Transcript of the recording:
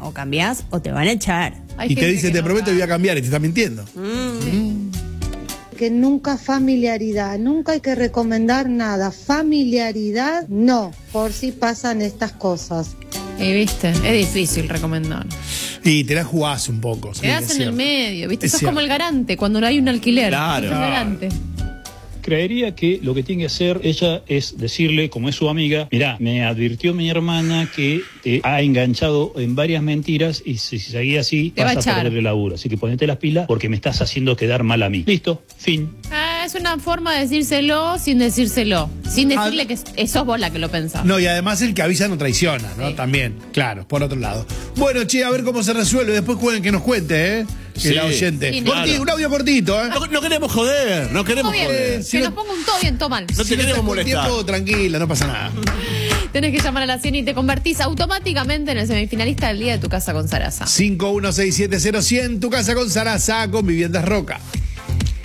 o cambiás o te van a echar. Y te dice, te prometo que voy a cambiar y te está mintiendo. Que nunca familiaridad, nunca hay que recomendar nada. Familiaridad, no, por si pasan estas cosas. Y viste, es difícil recomendar. Y te la jugás un poco. Quedás en el medio, viste, sos cierto. como el garante cuando no hay un alquiler. Claro. Sos el garante. Creería que lo que tiene que hacer ella es decirle, como es su amiga, mirá, me advirtió mi hermana que te ha enganchado en varias mentiras y si seguís así Te va a vas a echar. perder el laburo. Así que ponete las pilas porque me estás haciendo quedar mal a mí. Listo, fin. Es una forma de decírselo sin decírselo. Sin decirle que sos vos la que lo pensás. No, y además el que avisa no traiciona, ¿no? Sí. También, claro, por otro lado. Bueno, che, a ver cómo se resuelve. Después que nos cuente, ¿eh? Sí. El oyente. Sí, Cortito, un audio cortito, ¿eh? No queremos joder, no queremos Todo bien, joder. si que no- nos ponga un todo bien, todo mal. No Si te queremos estás con molestar. tiempo, tranquila, no pasa nada. Tenés que llamar a la 100 y te convertís automáticamente en el semifinalista del día de Tu Casa con Sarasa. 51670100, tu casa con Sarasa, con Viviendas Roca.